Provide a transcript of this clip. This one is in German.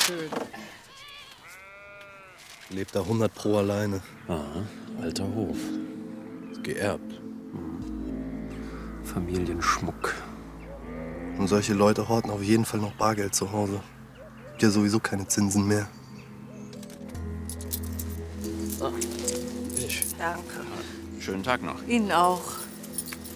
schön. Lebt da 100 pro alleine. Aha, alter Hof. Ist geerbt. Familienschmuck. Und solche Leute horten auf jeden Fall noch Bargeld zu Hause. Gibt ja sowieso keine Zinsen mehr. Ich. Danke. Schönen Tag noch. Ihnen auch.